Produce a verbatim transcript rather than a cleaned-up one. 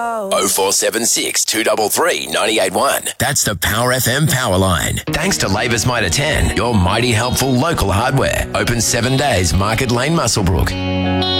go. oh four seven six, two three three, nine eight one. That's the Power F M power line. Thanks to Labour's Mitre ten, your mighty helpful local hardware. Open seven days, Market Lane, Muswellbrook.